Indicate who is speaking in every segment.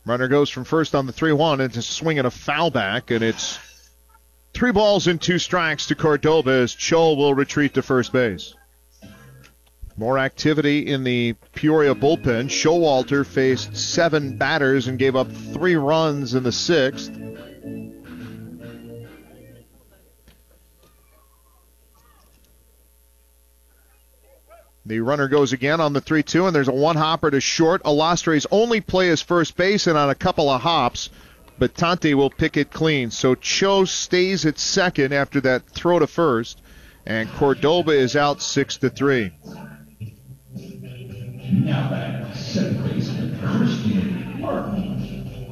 Speaker 1: Runner goes from first on the 3-1. It's a swing and a foul back, and it's 3 balls and 2 strikes to Cordoba as Cho will retreat to first base. More activity in the Peoria bullpen. Showalter faced 7 batters and gave up 3 runs in the 6th. The runner goes again on the 3-2, and there's a 1-hopper to short. Alastre's only play is first base and on a couple of hops, but Tante will pick it clean. So Cho stays at second after that throw to first, and Cordoba is out 6-3.
Speaker 2: Now back, second baseman Christian Martin.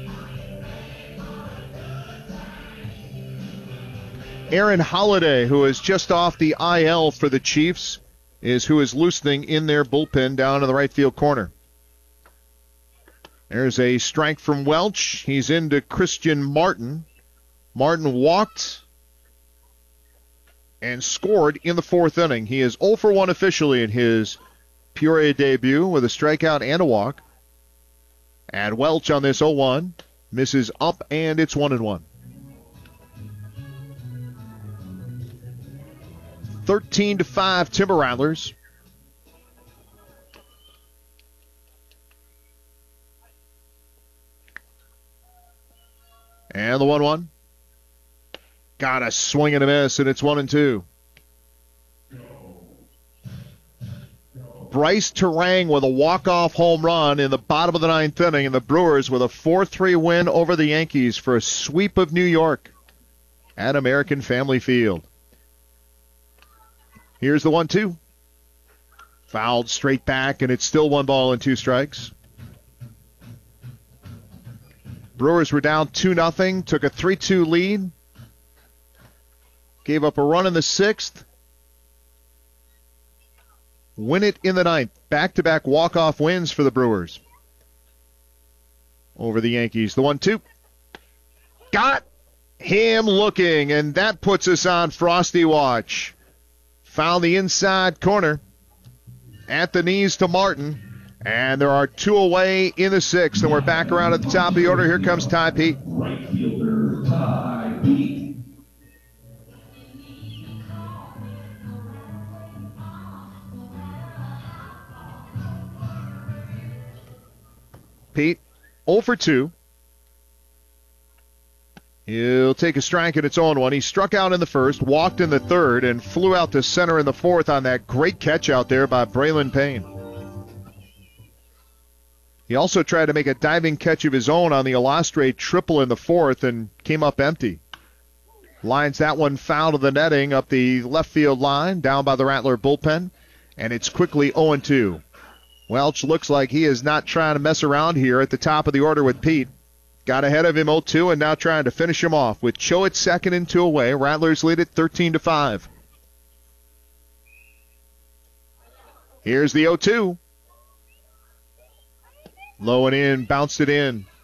Speaker 1: Aaron Holiday, who is just off the IL for the Chiefs, is who is loosening in their bullpen down in the right field corner. There's a strike from Welch. He's into Christian Martin. Martin walked and scored in the 4th inning. He is 0 for 1 officially in his Peoria debut with a strikeout and a walk. And Welch on this 0-1 misses up, and it's 1-1. 13-5 Timber Rattlers. And the 1-1. Got a swing and a miss, and it's 1-2. Bryce Terang with a walk-off home run in the bottom of the 9th inning, and the Brewers with a 4-3 win over the Yankees for a sweep of New York at American Family Field. Here's the 1-2. Fouled straight back, and it's still 1 ball and 2 strikes. Brewers were down 2-0, took a 3-2 lead. Gave up a run in the 6th. Win it in the 9th. Back-to-back walk-off wins for the Brewers over the Yankees. The 1-2. Got him looking, and that puts us on Frosty watch. Found the inside corner at the knees to Martin, and there are 2 away in the 6th, and we're back around at the top of the order. Here comes Ty Pete.
Speaker 2: Right fielder Ty Pete.
Speaker 1: Pete, 0 for 2. He'll take a strike, and it's 0-1. He struck out in the 1st, walked in the 3rd, and flew out to center in the 4th on that great catch out there by Braylon Payne. He also tried to make a diving catch of his own on the Alastre triple in the 4th and came up empty. Lines that one foul to the netting up the left field line, down by the Rattler bullpen, and it's quickly 0-2. Welch looks like he is not trying to mess around here at the top of the order with Pete. Got ahead of him 0-2 and now trying to finish him off with Cho at second and 2 away. Rattlers lead it 13-5. Here's the 0-2. Low and in, bounced it in.